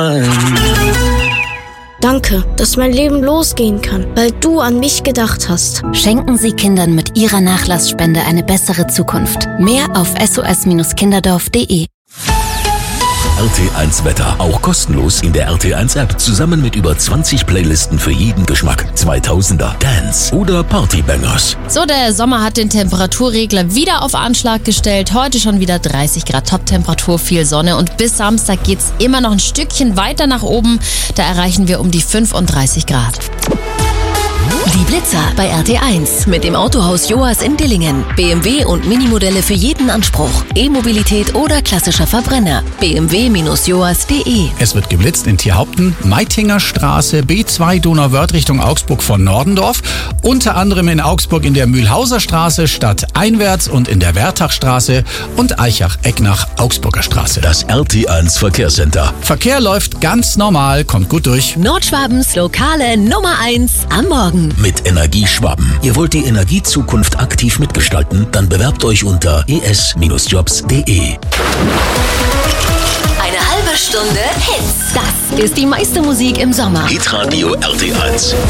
Danke, dass mein Leben losgehen kann, weil du an mich gedacht hast. Schenken Sie Kindern mit Ihrer Nachlassspende eine bessere Zukunft. Mehr auf sos-kinderdorf.de. RT1 Wetter, auch kostenlos in der RT1 App, zusammen mit über 20 Playlisten für jeden Geschmack. 2000er, Dance oder Partybangers. So, der Sommer hat den Temperaturregler wieder auf Anschlag gestellt. Heute schon wieder 30 Grad Toptemperatur, viel Sonne und bis Samstag geht's immer noch ein Stückchen weiter nach oben. Da erreichen wir um die 35 Grad. Die Blitzer bei RT1 mit dem Autohaus Joas in Dillingen. BMW und Minimodelle für jeden Anspruch. E-Mobilität oder klassischer Verbrenner. bmw-joas.de. Es wird geblitzt in Tierhaupten, Meitinger Straße, B2 Donauwörth Richtung Augsburg von Nordendorf. Unter anderem in Augsburg in der Mühlhauser Straße stadteinwärts und in der Wertachstraße und Eichach-Ecknach Augsburger Straße. Das RT1 Verkehrscenter. Verkehr läuft ganz normal, kommt gut durch. Nordschwabens lokale Nummer 1 am Morgen. Mit Energieschwaben. Ihr wollt die Energiezukunft aktiv mitgestalten? Dann bewerbt euch unter es-jobs.de. Eine halbe Stunde Hits. Das ist die meiste Musik im Sommer. Hitradio RT1.